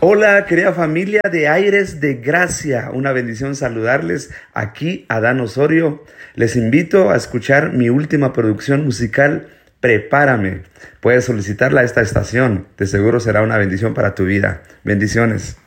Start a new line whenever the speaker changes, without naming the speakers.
Hola, querida familia de Aires de Gracia. Una bendición saludarles. Aquí, Adán Osorio. Les invito a escuchar mi última producción musical, Prepárame. Puedes solicitarla a esta estación. De seguro será una bendición para tu vida. Bendiciones.